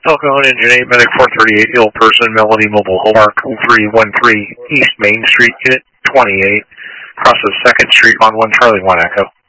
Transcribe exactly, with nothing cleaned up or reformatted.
Elkhorn Engine eight, Medic four thirty-eight, ill person, Melody Mobile, Hallmark three one three, East Main Street, Unit twenty-eight, crosses second Street on one Charlie one Echo.